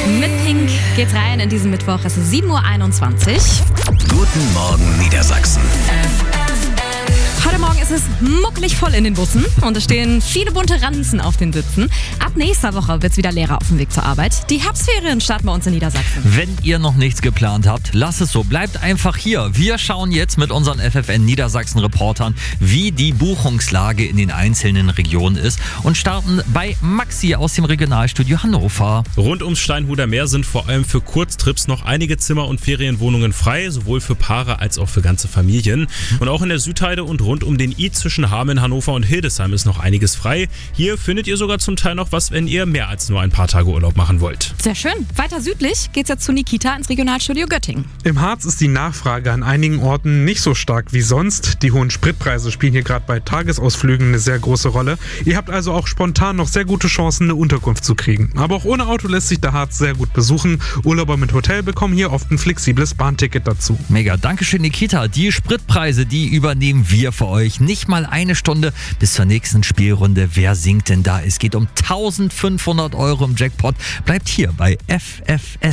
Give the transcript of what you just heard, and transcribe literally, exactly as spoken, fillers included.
Mit Pink geht's rein in diesen Mittwoch. Es ist sieben Uhr einundzwanzig. Guten Morgen Niedersachsen. Heute Morgen ist es muckelig voll in den Bussen und es stehen viele bunte Ranzen auf den Sitzen. Ab nächster Woche wird's wieder leerer auf dem Weg zur Arbeit. Die Herbstferien starten bei uns in Niedersachsen. Wenn ihr noch nichts geplant habt, lasst es so. Bleibt einfach hier. Wir schauen jetzt mit unseren F F N Niedersachsen-Reportern, wie die Buchungslage in den einzelnen Regionen ist und starten bei Maxi aus dem Regionalstudio Hannover. Rund ums Steinhuder Meer sind vor allem für Kurztrips noch einige Zimmer und Ferienwohnungen frei, sowohl für Paare als auch für ganze Familien. Und auch in der Südheide und rund um den I zwischen Hameln, Hannover und Hildesheim ist noch einiges frei. Hier findet ihr sogar zum Teil noch was, wenn ihr mehr als nur ein paar Tage Urlaub machen wollt. Sehr schön. Weiter südlich geht's jetzt zu Nikita ins Regionalstudio Göttingen. Im Harz ist die Nachfrage an einigen Orten nicht so stark wie sonst. Die hohen Spritpreise spielen hier gerade bei Tagesausflügen eine sehr große Rolle. Ihr habt also auch spontan noch sehr gute Chancen, eine Unterkunft zu kriegen. Aber auch ohne Auto lässt sich der Harz sehr gut besuchen. Urlauber mit Hotel bekommen hier oft ein flexibles Bahnticket dazu. Mega, Dankeschön Nikita. Die Spritpreise, die übernehmen wir für euch. Nicht mal eine Stunde bis zur nächsten Spielrunde. Wer singt denn da? Es geht um eintausendfünfhundert Euro im Jackpot. Bleibt hier bei F F S.